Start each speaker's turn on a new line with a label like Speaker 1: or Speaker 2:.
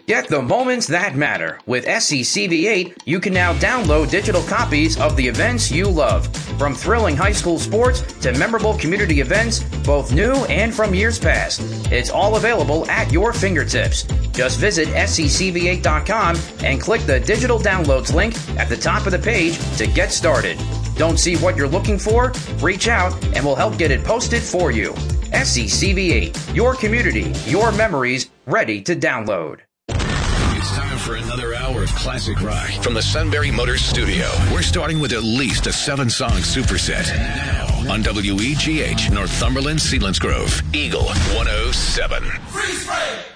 Speaker 1: Get the moments that matter. With SCCV8, you can now download digital copies of the events you love. From thrilling high school sports to memorable community events, both new and from years past. It's all available at your fingertips. Just visit SCCV8.com and click the digital downloads link at the top of the page to get started. Don't see what you're looking for? Reach out and we'll help get it posted for you. SCCV8, your community, your memories, ready to download.
Speaker 2: It's time for another hour of classic rock from the Sunbury Motors studio. We're starting with at least a 7-song superset. Now on WEGH, Northumberland, Selinsgrove, Eagle 107.
Speaker 3: Freeze frame!